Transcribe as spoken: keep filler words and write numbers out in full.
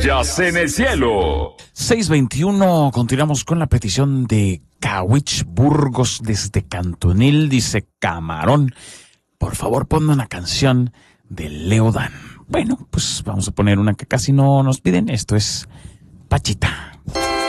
Estrellas en el cielo. seis veintiuno, continuamos con la petición de Kawich Burgos desde Cantonil, dice Camarón. Por favor, ponme una canción de Leo Dan. Bueno, pues vamos a poner una que casi no nos piden. Esto es Pachita.